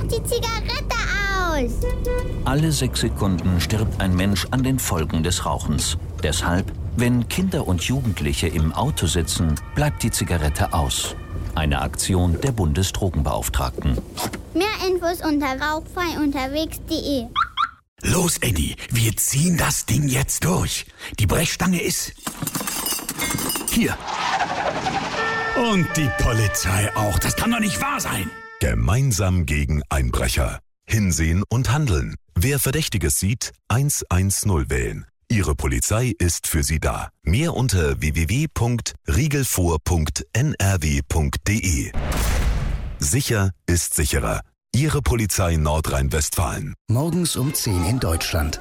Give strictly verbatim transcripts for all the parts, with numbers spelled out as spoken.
die Zigarette aus. Alle sechs Sekunden stirbt ein Mensch an den Folgen des Rauchens. Deshalb, wenn Kinder und Jugendliche im Auto sitzen, bleibt die Zigarette aus. Eine Aktion der Bundesdrogenbeauftragten. Mehr Infos unter rauchfrei unterwegs punkt de. Los, Eddie, wir ziehen das Ding jetzt durch. Die Brechstange ist... hier. Und die Polizei auch. Das kann doch nicht wahr sein. Gemeinsam gegen Einbrecher. Hinsehen und handeln. Wer Verdächtiges sieht, eins eins null wählen. Ihre Polizei ist für Sie da. Mehr unter w w w punkt riegelvor punkt n r w punkt de. Sicher ist sicherer. Ihre Polizei Nordrhein-Westfalen. Morgens um zehn in Deutschland.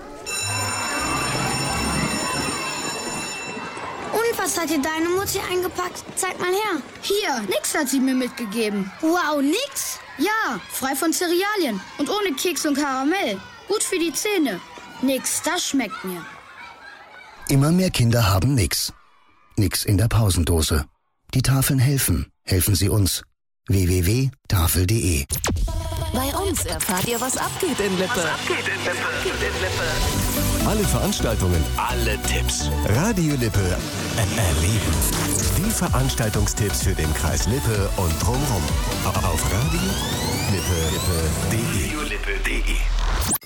Und was hat dir deine Mutti eingepackt? Zeig mal her. Hier, nix hat sie mir mitgegeben. Wow, nix? Ja, frei von Cerealien und ohne Keks und Karamell. Gut für die Zähne. Nix, das schmeckt mir. Immer mehr Kinder haben nix. Nix in der Pausendose. Die Tafeln helfen. Helfen Sie uns. w w w punkt tafel punkt de. Bei uns erfahrt ihr, was abgeht in Lippe. Was abgeht in Lippe. Alle Veranstaltungen, alle Tipps. Radio Lippe erleben. Die Veranstaltungstipps für den Kreis Lippe und drumherum. Auf Radio Lippe punkt de. Radio Lippe punkt de.